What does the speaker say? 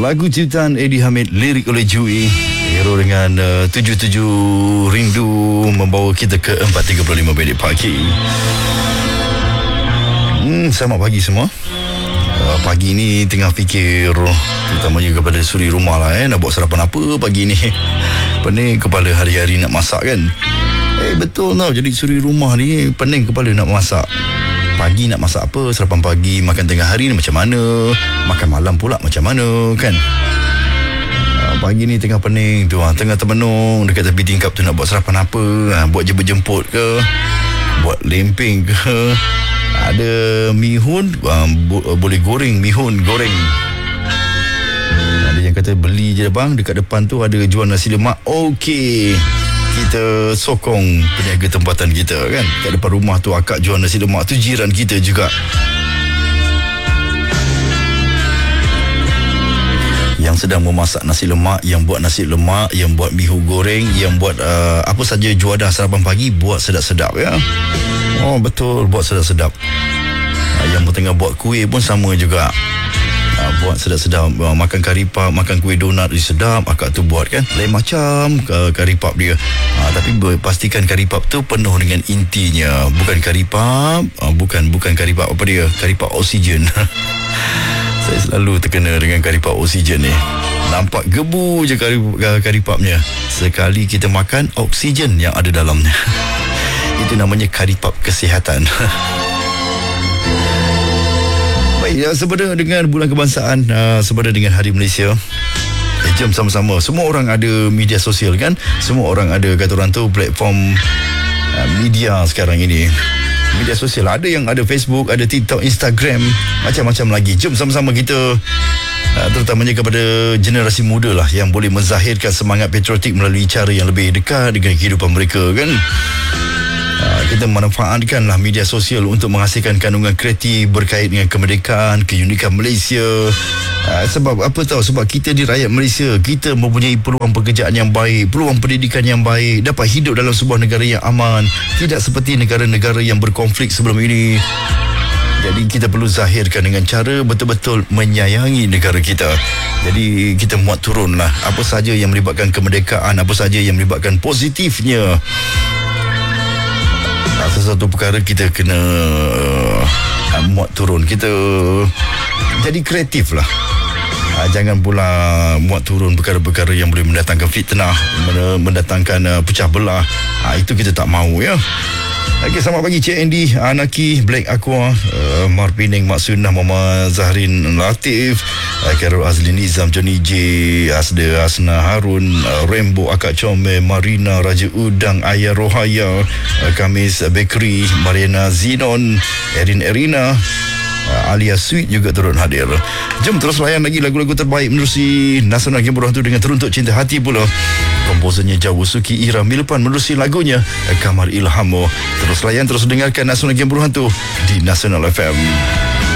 Lagu ciptaan Eddie Hamid, lirik oleh Jui. Hero dengan 77 Rindu membawa kita ke 4.35 minit pagi. Selamat pagi semua. Pagi ni tengah fikir, terutamanya kepada suri rumah lah, nak buat sarapan apa pagi ni. Pening kepala hari-hari nak masak kan. Betul tau, jadi suri rumah ni pening kepala nak masak. Pagi nak masak apa, sarapan pagi, makan tengah hari ni macam mana, makan malam pula macam mana kan. Pagi ni tengah pening tu, tengah termenung dekat tepi tingkap tu nak buat sarapan apa, buat jemput-jemput ke, buat lempeng ke, ada mihun, boleh goreng, mihun goreng. Ada yang kata beli je bang, dekat depan tu ada jual nasi lemak. Okey, kita sokong peniaga tempatan kita kan. Kat depan rumah tu akak jual nasi lemak tu, jiran kita juga. Yang sedang memasak nasi lemak, yang buat nasi lemak, yang buat mihu goreng, yang buat apa saja juadah sarapan pagi, buat sedap-sedap ya. Oh betul, buat sedap-sedap. Yang tengah buat kuih pun sama juga. Buat sedap-sedap, makan kari pap, makan kuih donat sedap, akak tu buat kan. Lain macam kari pap dia. Tapi pastikan kari pap tu penuh dengan intinya. Bukan kari pap, bukan kari pap apa dia? Kari pap oksigen. Saya selalu terkena dengan kari pap oksigen ni. Nampak gebu je kari papnya. Sekali kita makan, oksigen yang ada dalamnya. Itu namanya kari pap kesihatan. Baik, sepada dengan bulan kebangsaan, sepada dengan Hari Malaysia, jom sama-sama. Semua orang ada media sosial kan. Semua orang ada, kata orang tu, platform media sekarang ini. Media sosial, ada yang ada Facebook, ada TikTok, Instagram, macam-macam lagi. Jom sama-sama kita, terutamanya kepada generasi muda lah, yang boleh menzahirkan semangat patriotik melalui cara yang lebih dekat dengan kehidupan mereka kan. Kita manfaatkanlah media sosial untuk menghasilkan kandungan kreatif berkait dengan kemerdekaan, keunikan Malaysia. Sebab apa tahu? Sebab kita di rakyat Malaysia, kita mempunyai peluang pekerjaan yang baik, peluang pendidikan yang baik, dapat hidup dalam sebuah negara yang aman, tidak seperti negara-negara yang berkonflik sebelum ini. Jadi kita perlu zahirkan dengan cara betul-betul menyayangi negara kita. Jadi kita muat turunlah apa saja yang melibatkan kemerdekaan, apa saja yang melibatkan positifnya. Sesuatu perkara kita kena muat turun. Kita jadi kreatif lah. Jangan pula muat turun perkara-perkara yang boleh mendatangkan fitnah, mendatangkan pecah belah. Itu kita tak mahu ya. Okey, selamat pagi Cik Andy, Anaki, Black Aqua, Mar Penang, Mak Sunnah, Mama Zahrin Latif, Carol Azlin Nizam, Johnny J, Asda, Asna Harun, Rembo, Akak Comel, Marina, Raja Udang, Ayah Rohaya, Kamis Bakery, Mariana Zinon, Erin Erina, Alia Sweet juga turut hadir. Jom terus layan lagi lagu-lagu terbaik menerusi Nasional Game Berhantu dengan Teruntuk Cinta Hati pula. Komposernya Jawusuki Ira Milepan menerusi lagunya Kamar Ilhamo. Terus layan, terus dengarkan Nasional Game Berhantu di Nasional FM.